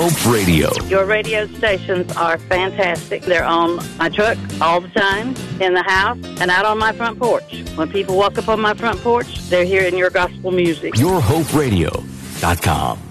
Hope Radio. Your radio stations are fantastic. They're on my truck all the time, in the house, and out on my front porch. When people walk up on my front porch, they're hearing your gospel music. YourHopeRadio.com.